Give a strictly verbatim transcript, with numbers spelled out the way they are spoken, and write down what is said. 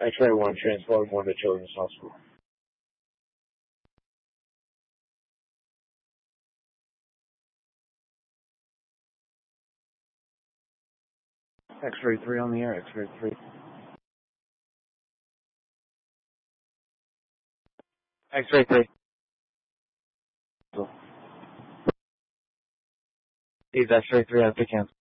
X-ray one, transport one to Children's Hospital. X-ray three on the air, X-ray three. X-ray three. He's X-ray three, I have to cancel.